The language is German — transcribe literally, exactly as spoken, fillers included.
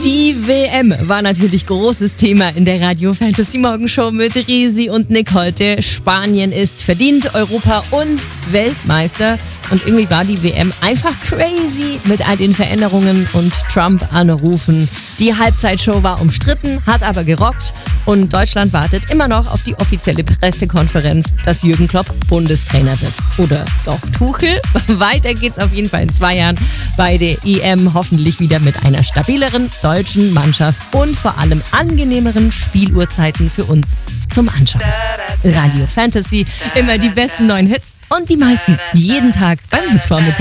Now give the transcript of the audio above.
Die W M war natürlich großes Thema in der Radio Fantasy Morgenshow mit Risi und Nick heute. Spanien ist verdient Europa- und Weltmeister. Und irgendwie war die W M einfach crazy mit all den Veränderungen und Trump-Anrufen. Die Halbzeitshow war umstritten, hat aber gerockt. Und Deutschland wartet immer noch auf die offizielle Pressekonferenz, dass Jürgen Klopp Bundestrainer wird. Oder doch Tuchel. Weiter geht's auf jeden Fall in zwei Jahren bei der E M. Hoffentlich wieder mit einer stabileren deutschen Mannschaft und vor allem angenehmeren Spieluhrzeiten für uns zum Anschauen. Radio Fantasy, immer die besten neuen Hits und die meisten jeden Tag beim Hitvormittag.